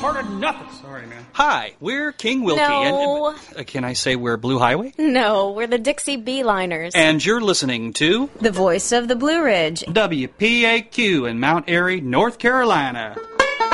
part of nothing. Sorry, man. Hi, we're King Wilkie. No. And, can I say we're Blue Highway? No, we're the Dixie Beeliners. And you're listening to The voice of the Blue Ridge. WPAQ in Mount Airy, North Carolina.